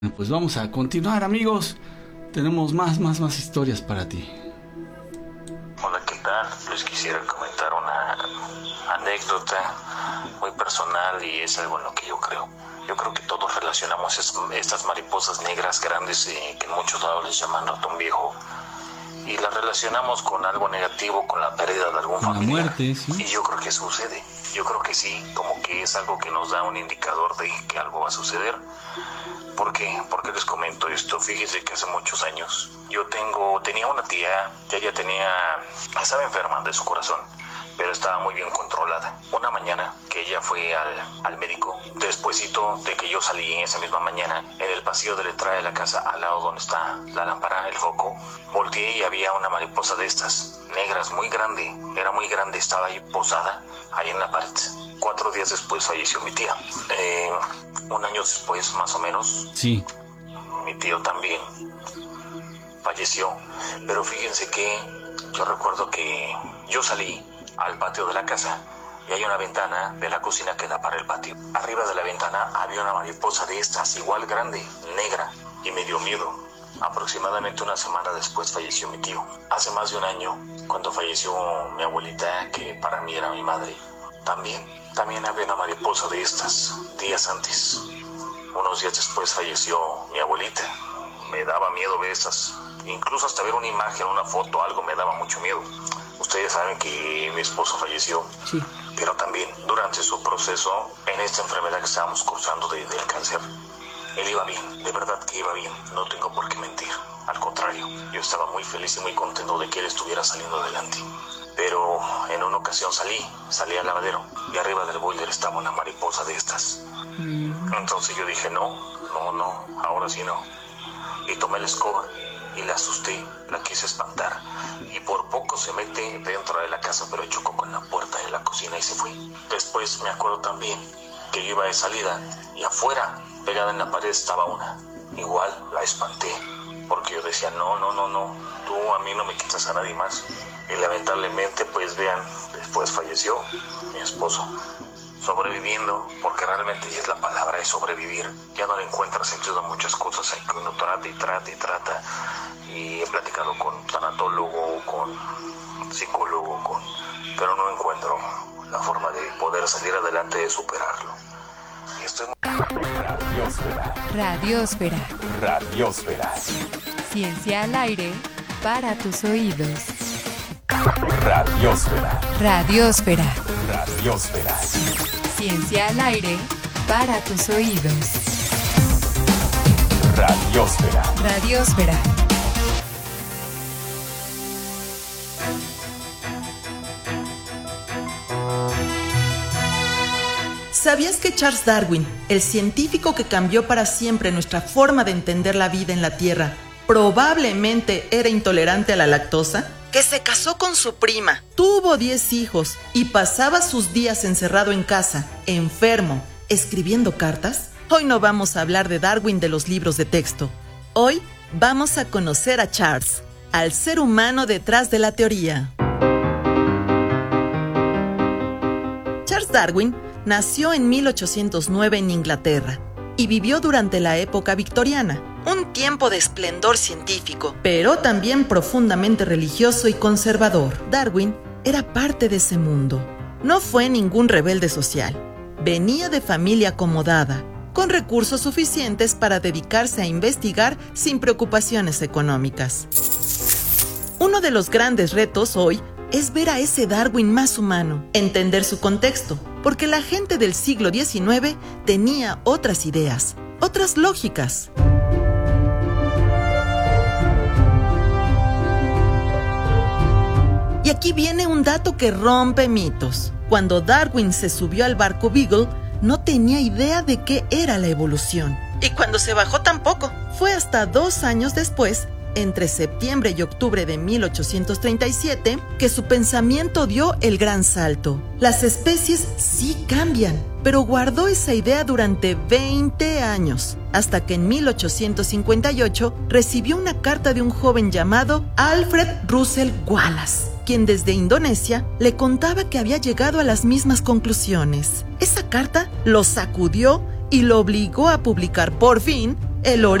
Pues vamos a continuar, amigos. Tenemos más historias para ti. Hola, ¿qué tal? Les quisiera comentar una anécdota muy personal y es algo en lo que yo creo. Yo creo que todos relacionamos estas mariposas negras grandes que en muchos lados les llaman ratón viejo, y las relacionamos con algo negativo, con la pérdida de algún familiar. La muerte, sí. Y yo creo que sucede. Yo creo que sí, como que es algo que nos da un indicador de que algo va a suceder. ¿Por qué? Porque les comento esto. Fíjese que hace muchos años yo tenía una tía que ella estaba enferma de su corazón, pero estaba muy bien controlada. Una mañana que ella fue al médico, despuesito de que yo salí en esa misma mañana, en el pasillo de la entrada de la casa, al lado donde está la lámpara, el foco, volteé y había una mariposa de estas, negras, muy grande, era muy grande, estaba ahí posada, ahí en la pared. 4 días después falleció mi tía. Un año después, más o menos, sí, mi tío también falleció. Pero fíjense que yo recuerdo que yo salí al patio de la casa y hay una ventana de la cocina que da para el patio. Arriba de la ventana había una mariposa de estas, igual grande, negra, y me dio miedo. Aproximadamente una semana después falleció mi tío. Hace más de un año, cuando falleció mi abuelita, que para mí era mi madre, también había una mariposa de estas, días antes. Unos días después falleció mi abuelita. Me daba miedo ver estas. Incluso hasta ver una imagen, una foto, algo me daba mucho miedo. Ustedes saben que mi esposo falleció, sí, pero también durante su proceso en esta enfermedad que estábamos cursando del cáncer, él iba bien, de verdad que iba bien, no tengo por qué mentir. Al contrario, yo estaba muy feliz y muy contento de que él estuviera saliendo adelante. Pero en una ocasión salí al lavadero y arriba del boiler estaba una mariposa de estas. Entonces yo dije, no, ahora sí no. Y tomé la escoba y la asusté, la quise espantar. Y por poco se mete dentro de la casa, pero chocó con la puerta de la cocina y se fue. Después me acuerdo también que yo iba de salida y afuera, pegada en la pared, estaba una. Igual la espanté, porque yo decía, no, tú a mí no me quitas a nadie más. Y lamentablemente, pues vean, después falleció mi esposo, sobreviviendo, porque realmente es la palabra, es sobrevivir. Ya no le encuentra sentido a muchas cosas, hay que uno trata, y he platicado con tanatólogo, con psicólogo, pero no encuentro la forma de poder salir adelante, de superarlo. Y estoy... Radiósfera. Ciencia al aire para tus oídos. Radiósfera. Ciencia al aire para tus oídos. Radiósfera. ¿Sabías que Charles Darwin, el científico que cambió para siempre nuestra forma de entender la vida en la Tierra, probablemente era intolerante a la lactosa? Que se casó con su prima, tuvo 10 hijos y pasaba sus días encerrado en casa, enfermo, escribiendo cartas. Hoy no vamos a hablar de Darwin de los libros de texto. Hoy vamos a conocer a Charles, al ser humano detrás de la teoría. Charles Darwin nació en 1809 en Inglaterra y vivió durante la época victoriana, un tiempo de esplendor científico, pero también profundamente religioso y conservador. Darwin era parte de ese mundo. No fue ningún rebelde social. Venía de familia acomodada, con recursos suficientes para dedicarse a investigar sin preocupaciones económicas. Uno de los grandes retos hoy es ver a ese Darwin más humano, entender su contexto, porque la gente del siglo XIX tenía otras ideas, otras lógicas. Y aquí viene un dato que rompe mitos. Cuando Darwin se subió al barco Beagle, no tenía idea de qué era la evolución. Y cuando se bajó tampoco. Fue hasta 2 años después, entre septiembre y octubre de 1837, que su pensamiento dio el gran salto. Las especies sí cambian, pero guardó esa idea durante 20 años, hasta que en 1858 recibió una carta de un joven llamado Alfred Russel Wallace, quien desde Indonesia le contaba que había llegado a las mismas conclusiones. Esa carta lo sacudió y lo obligó a publicar por fin El origen